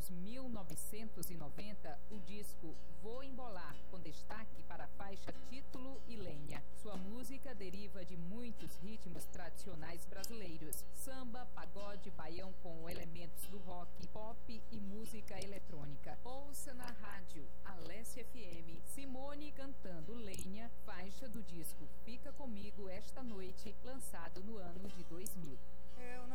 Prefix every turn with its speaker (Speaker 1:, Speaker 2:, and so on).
Speaker 1: anos 1990, o disco Vou Embolar, com destaque para a faixa Título e Lenha. Sua música deriva de muitos ritmos tradicionais brasileiros: samba, pagode, baião com elementos do rock, pop e música eletrônica. Ouça na rádio Alessia FM, Simone cantando Lenha, faixa do disco Fica Comigo Esta Noite, lançado no ano de 2000.